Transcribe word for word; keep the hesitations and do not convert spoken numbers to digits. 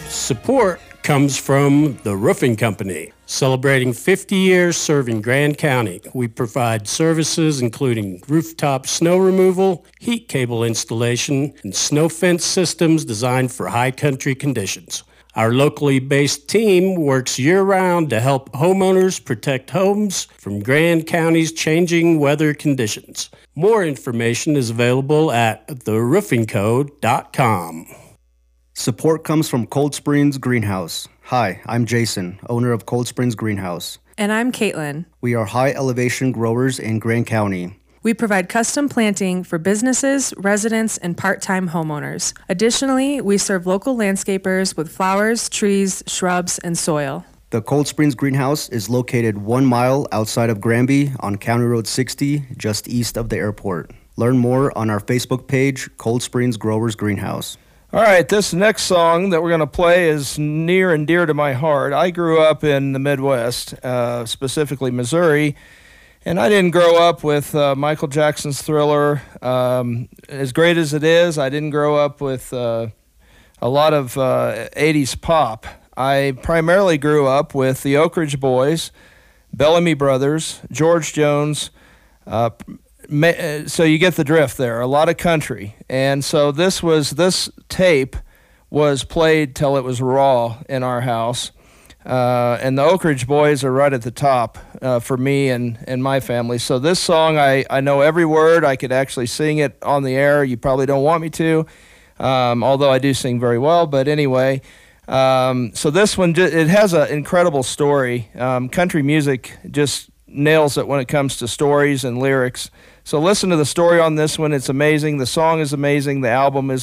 Support comes from the Roofing Company. Celebrating fifty years serving Grand County, we provide services including rooftop snow removal, heat cable installation, and snow fence systems designed for high country conditions. Our locally based team works year-round to help homeowners protect homes from Grand County's changing weather conditions. More information is available at the roofing code dot com. Support comes from Cold Springs Greenhouse. Hi, I'm Jason, owner of Cold Springs Greenhouse. And I'm Caitlin. We are high elevation growers in Grand County. We provide custom planting for businesses, residents, and part-time homeowners. Additionally, we serve local landscapers with flowers, trees, shrubs, and soil. The Cold Springs Greenhouse is located one mile outside of Granby on County Road sixty, just east of the airport. Learn more on our Facebook page, Cold Springs Growers Greenhouse. All right, this next song that we're going to play is near and dear to my heart. I grew up in the Midwest, uh, specifically Missouri, and I didn't grow up with uh, Michael Jackson's Thriller. Um, as great as it is, I didn't grow up with uh, a lot of uh, eighties pop. I primarily grew up with the Oak Ridge Boys, Bellamy Brothers, George Jones. Uh, so you get the drift there. A lot of country, and so this was this tape was played till it was raw in our house. Uh, and the Oak Ridge Boys are right at the top uh, for me and, and my family. So this song, I, I know every word. I could actually sing it on the air. You probably don't want me to, um, although I do sing very well. But anyway, um, so this one, it has an incredible story. Um, country music just nails it when it comes to stories and lyrics. So listen to the story on this one. It's amazing. The song is amazing. The album is